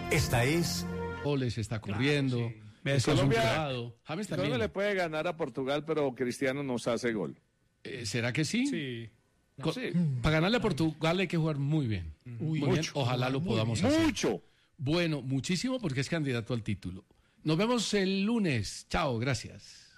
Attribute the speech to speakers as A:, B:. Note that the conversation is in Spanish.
A: Esta es...
B: Goles está corriendo.
C: Claro, sí.
B: Eso es un
C: Colombia,
B: cuidado. James también.
C: Colombia le puede ganar a Portugal, pero Cristiano nos hace gol.
B: ¿Será que sí?
D: Sí.
C: Sí.
B: Para ganarle a Portugal hay que jugar muy bien. Muy bien. Ojalá lo podamos hacer.
C: Mucho.
B: Bueno, muchísimo porque es candidato al título. Nos vemos el lunes. Chao, gracias.